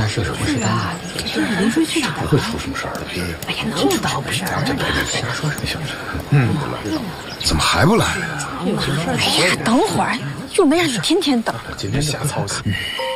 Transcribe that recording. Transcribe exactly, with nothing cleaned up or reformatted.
是什么事啊？ 这林飞去哪不会出什么事儿的。 哎呀，能出倒不是？ 这别别别说什么行？嗯，怎么还不来呀？ 哎呀，等会儿，又没让你天天等。 今天瞎操心。